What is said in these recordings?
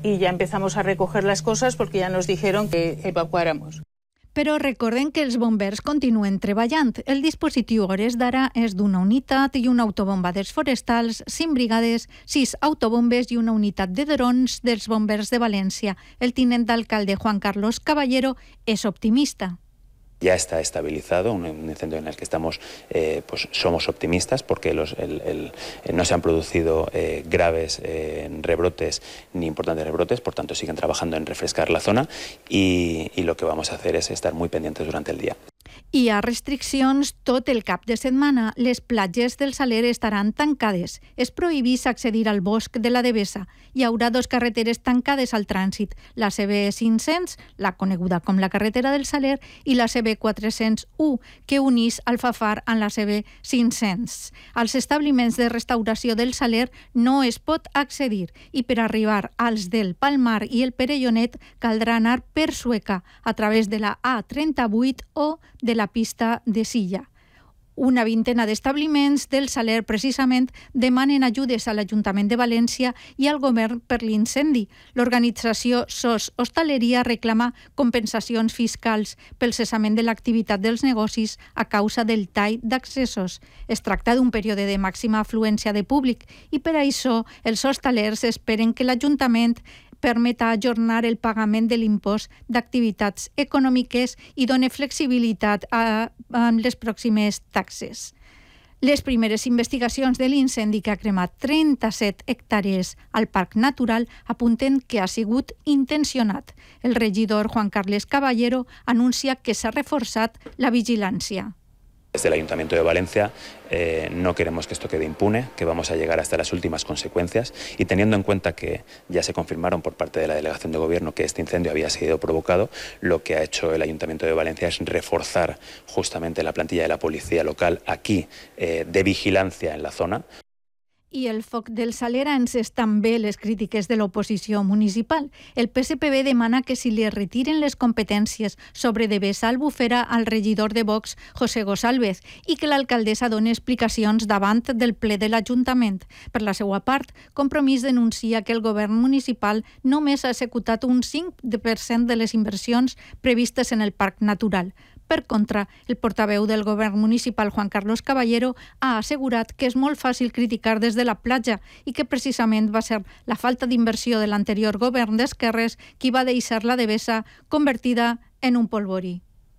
y ya empezamos a recoger las cosas porque ya nos dijeron que evacuáramos. Però recorden que els bombers continuen treballant. El dispositiu a hores d'ara és d'una unitat i una autobombades forestals, 5 brigades, 6 autobombes i una unitat de drons dels bombers de València. El tinent d'alcalde Juan Carlos Caballero és optimista. Ya está estabilizado, un incendio en el que estamos, pues somos optimistas porque no se han producido graves rebrotes ni importantes rebrotes, por tanto siguen trabajando en refrescar la zona y lo que vamos a hacer es estar muy pendientes durante el día. Hi ha restriccions tot el cap de setmana. Les platges del Saler estaran tancades. És prohibit accedir al bosc de la Devesa. Hi haurà 2 carreteres tancades al trànsit. La CB500, la coneguda com la carretera del Saler, i la CB401, que unís Alfafar amb la CB500. Als establiments de restauració del Saler no es pot accedir i per arribar als del Palmar i el Perellonet caldrà anar per Sueca a través de la A38 o de la pista de Silla. Una vintena d'establiments del Saler precisament demanen ajudes a l'Ajuntament de València i al govern per l'incendi. L'organització SOS Hostaleria reclama compensacions fiscals pel cessament de l'activitat dels negocis a causa del tall d'accessos. Es tracta d'un període de màxima afluència de públic i per això els hostalers esperen que l'Ajuntament permeta ajornar el pagament de l'impost d'activitats econòmiques i doni flexibilitat a les pròximes taxes. Les primeres investigacions de l'incendi que ha cremat 37 hectàrees al Parc Natural apunten que ha sigut intencionat. El regidor Juan Carles Caballero anuncia que s'ha reforçat la vigilància. Desde el Ayuntamiento de Valencia no queremos que esto quede impune, que vamos a llegar hasta las últimas consecuencias y teniendo en cuenta que ya se confirmaron por parte de la Delegación de Gobierno que este incendio había sido provocado, lo que ha hecho el Ayuntamiento de Valencia es reforzar justamente la plantilla de la policía local aquí de vigilancia en la zona. I el foc del Saler ha encès també les crítiques de l'oposició municipal. El PSPB demana que si li retiren les competències sobre Devesa Albufera al regidor de Vox, José González, i que l'alcaldessa doni explicacions davant del ple de l'Ajuntament. Per la seva part, Compromís denuncia que el govern municipal només ha executat un 5% de les inversions previstes en el Parc Natural. Per contra, el portaveu del govern municipal, Juan Carlos Caballero, ha assegurat que és molt fàcil criticar des de la platja i que precisament va ser la falta d'inversió de l'anterior govern d'esquerres qui va deixar la Devesa convertida en un polvorí.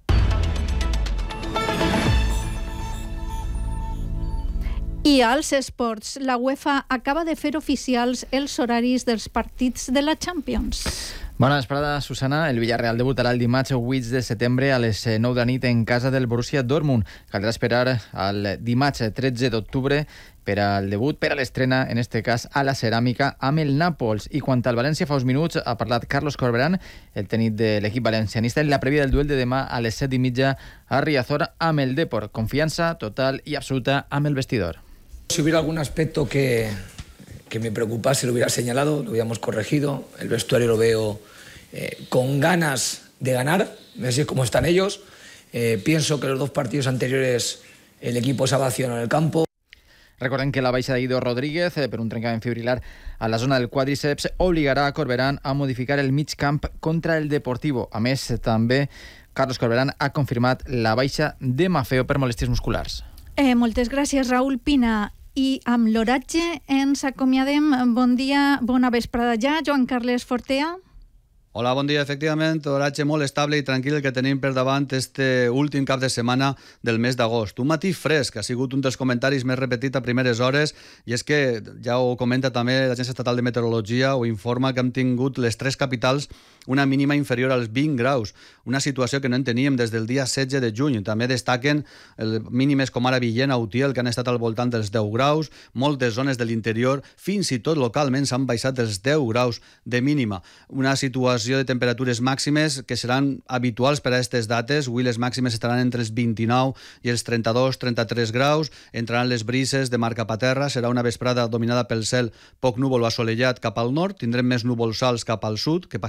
I als esports, la UEFA acaba de fer oficials els horaris dels partits de la Champions. Bona vesprada, Susana. El Villarreal debutarà el dimarts 8 de setembre a les 9 de la nit en casa del Borussia Dortmund. Caldrà esperar al dimarts 13 d'octubre per al debut, per a l'estrena, en este cas, a la Ceràmica amb el Nàpols. I quant al València, fa uns minuts ha parlat Carlos Corberán, el tècnic de l'equip valencianista, en la prèvia del duel de demà a les 7:30 a Riazor amb el Depor. Confiança total i absoluta amb el vestidor. Si hubiera algún aspecto que me preocupase, lo hubiera señalado, lo hubiéramos corregido. El vestuario lo veo con ganas de ganar, así es como están ellos. Pienso que los 2 partidos anteriores el equipo se ha vaciado en el campo. Recordem que la baixa de Guido Rodríguez per un trencament fibrilar a la zona del quàdriceps obligarà a Corberán a modificar el mig camp contra el Deportivo. A més, també Carlos Corberán ha confirmat la baixa de Mafeo per molèsties musculars. Moltes gràcies, Raül Pina. I amb l'oratge ens acomiadem. Bon dia, bona vesprada ja. Joan Carles Fortea. Hola, bon dia. Efectivament, oratge molt estable i tranquil que tenim per davant este últim cap de setmana del mes d'agost. Un matí fresc, ha sigut un dels comentaris més repetit a primeres hores, i és que, ja ho comenta també l'Agència Estatal de Meteorologia, ho informa que hem tingut les 3 capitals una mínima inferior als 20 graus, una situació que no en teníem des del dia 16 de juny. També destaquen mínimes com ara Villena, Utiel, que han estat al voltant dels 10 graus, moltes zones de l'interior, fins i tot localment s'han baixat dels 10 graus de mínima. Una situació de temperatures màximes que seran habituals per a aquestes dates. Avui les màximes estaran entre els 29 i els 32-33 graus, entraran les brises de mar cap a terra, serà una vesprada dominada pel cel poc núvol o assolellat cap al nord, tindrem més núvols alts cap al sud, que passaran ràpidament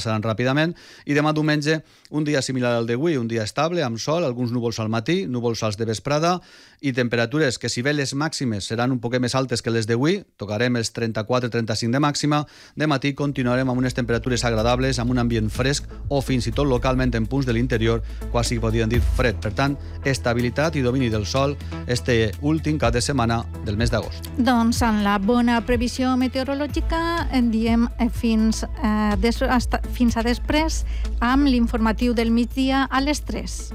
ràpidament, i demà diumenge un dia similar al d'avui, un dia estable, amb sol, alguns núvols al matí, núvols alts de vesprada, i temperatures que, si bé les màximes seran un poquet més altes que les d'avui, tocarem els 34-35 de màxima, de matí continuarem amb unes temperatures agradables, amb un ambient fresc o fins i tot localment en punts de l'interior quasi podríem dir fred. Per tant, estabilitat i domini del sol este últim cap de setmana del mes d'agost. Doncs en la bona previsió meteorològica en diem fins a després amb l'informatiu del migdia a les 3.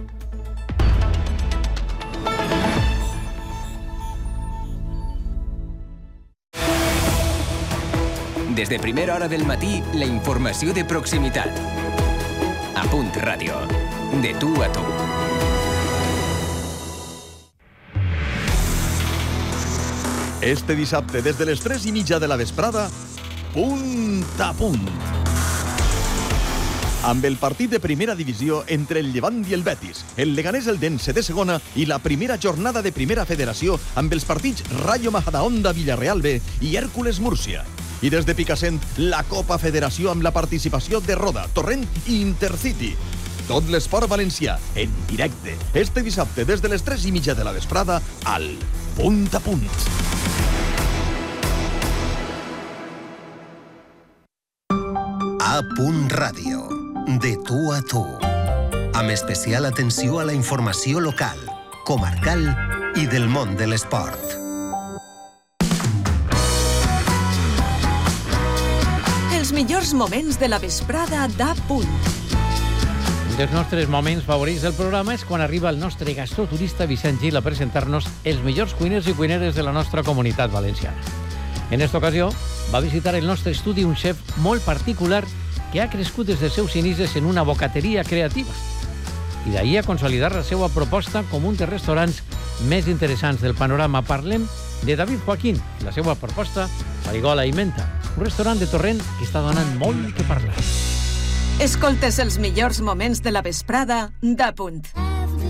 Des de primera hora del matí, la informació de proximitat. A Punt Ràdio. De tu a tu. Este dissabte, des de les 3:30 de la vesprada, Punt a Punt. Amb el partit de primera divisió entre el Llevant i el Betis, el Leganés Eldense de segona i la primera jornada de primera federació amb els partits Rayo Majadahonda Villarreal B i Hèrcules Múrcia. I des de Picassent, la Copa Federació amb la participació de Roda, Torrent i Intercity. Tot l'esport valencià, en directe, este dissabte des de les 3:30 de la vesprada al Punt a Punt. A Punt Ràdio. De tu a tu. Amb especial atenció a la informació local, comarcal i del món de l'esport. Els millors moments de la vesprada d'A Punt. Un dels nostres moments favorits del programa és quan arriba el nostre gastroturista Vicent Gil a presentar-nos els millors cuiners i cuineres de la nostra comunitat valenciana. En esta ocasió va visitar el nostre estudi un xef molt particular que ha crescut des dels seus inicis en una bocateria creativa i d'ahir a consolidar la seva proposta com un dels restaurants més interessants del panorama. Parlem de David Joaquín, la seva proposta, Farigola i Menta, un restaurant de Torrent que està donant molt que parlar. Escoltes els millors moments de la vesprada d'A Punt.